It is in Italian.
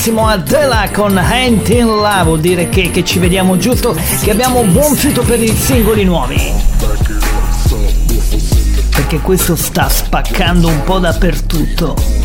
Adela con Hand in Love, vuol dire che ci vediamo giusto, che abbiamo un buon fiuto per i singoli nuovi, perché questo sta spaccando un po' dappertutto.